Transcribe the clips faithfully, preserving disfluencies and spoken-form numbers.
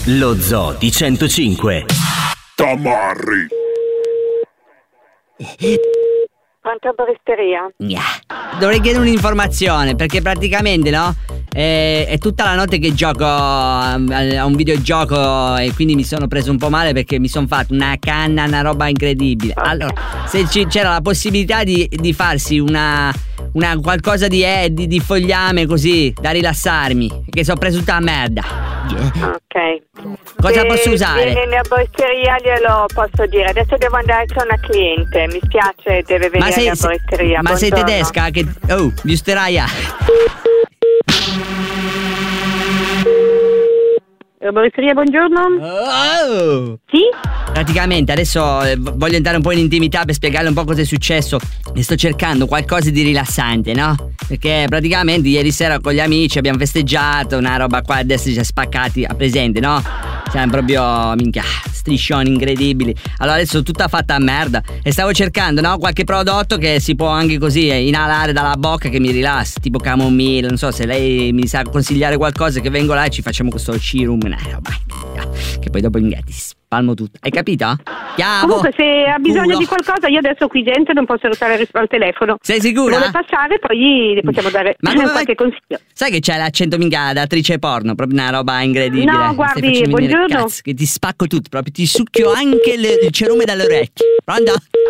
Lo Zoo di centocinque. Tamarri. Quanto baristeria? Dovrei chiedere un'informazione, perché praticamente, no? È, è tutta la notte che gioco a, a un videogioco e quindi mi sono preso un po' male perché mi sono fatto una canna, una roba incredibile. Allora, se ci, c'era la possibilità di, di farsi una, una qualcosa di, eh, di, di fogliame così da rilassarmi, perché sono preso tutta la merda. Ok. Cosa Se posso usare? viene in erboristeria glielo posso dire. Adesso devo andare, c'è una cliente. Mi spiace, deve venire Ma sei, in erboristeria. ma sei Buongiorno. tedesca? Che, oh, giusteraia. Erboristeria, buongiorno. Oh! Sì? Praticamente adesso eh, voglio entrare un po' in intimità per spiegarle un po' cosa è successo e sto cercando qualcosa di rilassante, no? Perché praticamente ieri sera con gli amici abbiamo festeggiato una roba qua, adesso ci è spaccati a presente, no? Siamo proprio, minchia, striscioni incredibili. Allora adesso tutta fatta a merda e stavo cercando, no? Qualche prodotto che si può anche così inalare dalla bocca che mi rilassa, tipo camomilla, non so se lei mi sa consigliare qualcosa, che vengo là e ci facciamo questo serum, una roba che poi dopo ti spalmo tutto. Hai capito? Chiamo. Comunque se ha bisogno Culo. di qualcosa, io adesso qui gente non posso restare al telefono. Sei sicura? Vuole passare, poi gli possiamo dare Ma come qualche vai- consiglio. Sai che c'è l'accento minchia da attrice porno, proprio una roba incredibile. No, Mi guardi, stai facendo venire il buongiorno. cazzo, che ti spacco tutto, proprio ti succhio anche le- il cerume dalle orecchie. Pronto?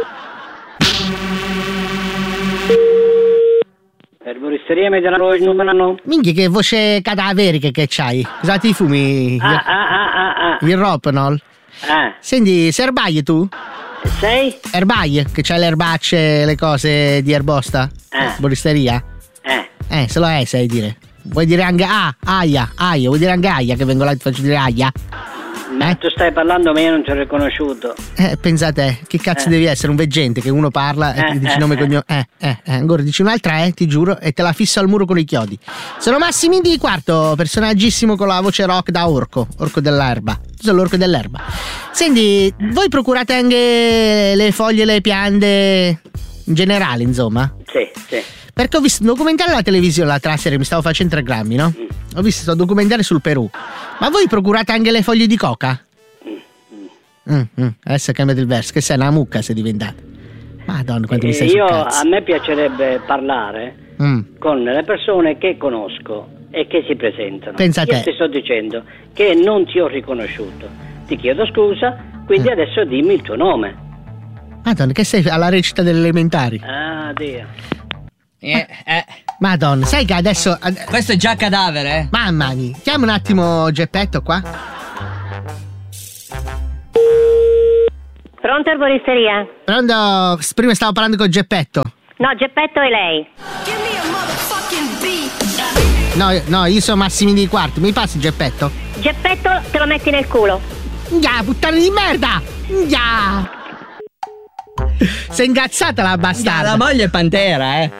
Erboristeria Mediano il numero. Minchia, che voce cadaverica che c'hai. Cosa ti fumi? Ah, ah, ah, ah, ah. Il Ropenol? Ah, Senti, sei erbaglie tu? sei? Erbaglie, che c'hai le erbacce, le cose di erbosta? Eh. Boristeria? Eh, Eh, se lo è, sai dire. Vuoi dire anche ah, aia, aia, vuoi dire anche aia che vengo là e ti faccio dire aia? ma Eh? tu stai parlando ma io non ti ho riconosciuto. Eh, pensa a te, che cazzo Eh. devi essere un veggente che uno parla e Eh, ti dici eh, nome e eh. cognome. Eh, eh, eh, ancora dici un'altra, eh, ti giuro, e te la fisso al muro con i chiodi. Sono Massimini di Quarto, personaggissimo con la voce rock da orco, orco dell'erba. Tu sei l'orco dell'erba. Senti, voi procurate anche le foglie, le piante in generale, insomma? Sì, sì. Perché ho visto un documentario alla televisione l'altra sera, mi stavo facendo tre grammi, no? Ho visto questo documentario sul Perù. Ma voi procurate anche le foglie di coca? Mm, mm, adesso cambiate il verso, che sei una mucca sei diventata. Madonna, quanto mi stai Eh, sul io cazzo. a me piacerebbe parlare Mm. con le persone che conosco e che si presentano. Pensa a Io te. ti sto dicendo che non ti ho riconosciuto. Ti chiedo scusa, quindi Eh. adesso dimmi il tuo nome. Madonna, che sei alla recita delle elementari? Ah, Dio. Eh, eh. Madonna, sai che adesso... ad- Questo è già cadavere, eh? Mamma mia, chiama un attimo Geppetto qua. Pronto erboristeria? Pronto? Prima stavo parlando con Geppetto. No, Geppetto è lei. No, no, io sono Massimini di Quarto. Mi passi Geppetto? Geppetto te lo metti nel culo. Ya, puttana di merda! Ya! Sei incazzata la bastarda. La moglie è Pantera, eh?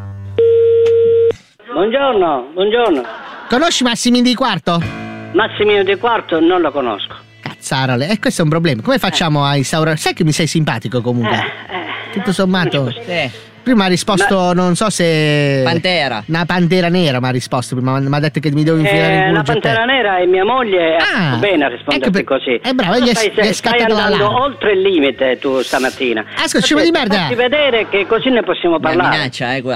Buongiorno, buongiorno. Conosci Massimini di Quarto? Massimino di Quarto non lo conosco. Cazzarole, e questo è un problema. Come facciamo a instaurare? Sai che mi sei simpatico comunque? Eh, Tutto sommato. Sì. Prima ha risposto, non so se. Pantera. Una pantera nera mi ha risposto prima. Mi ha detto che mi devo infilare in Eh, culo la Geppetto. Pantera Nera è mia moglie. Ah, Ah, bene a risponderti ecco per- così. è brava, Tu gli è- stai, gli è stai scattata la andando lama. oltre il limite tu stamattina. Ascolta, scemo di merda. Fatti vedere che così ne possiamo La parlare. minaccia, eh, qua.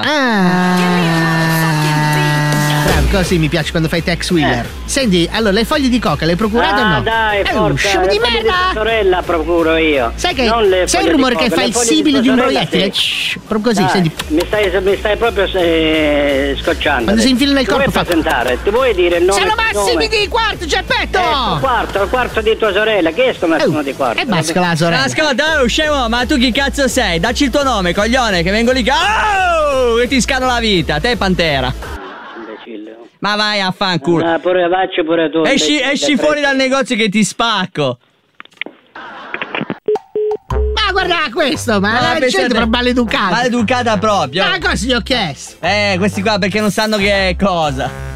Ah. Bravo, così mi piace quando fai Tex Wheeler. Eh. Senti, allora le foglie di coca le procurate o Ah, no? dai, Eh, porca, scemo di le foglie merda! tua sorella procuro io. Sai che Non le sai foglie il rumore di che coca, fa le il foglie sibilo di tua un sorella, proiettile? sì. Shh, proprio così, Dai, senti. mi stai, mi stai proprio eh, scocciando. Quando si infila nel Ti vuoi corpo fa- presentare? Ti vuoi dire il nome? Sono il Massimi nome? di Quarto, Geppetto! Eh, il quarto, il quarto di tua sorella. Chi è sto Massimo Oh, di Quarto? e basta la sorella. Ascolta, oh, scemo, ma tu chi cazzo sei? Dacci il tuo nome, coglione, che vengo lì che... Oh! E ti scano la vita, te Pantera. Imbecille. Ma vai a fanculo. Ah, pure faccio pure tu. Esci, imbecille, esci fuori dal negozio che ti spacco. Ma guarda questo, ma Ma la pensate- gente è maleducata. Maleducata proprio. Ma cosa gli ho chiesto? Eh, questi qua perché non sanno che è cosa.